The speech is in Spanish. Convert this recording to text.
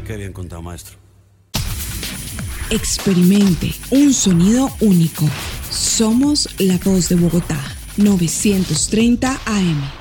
Qué bien contado, maestro. Experimente un sonido único. Somos La Voz de Bogotá, 930 AM.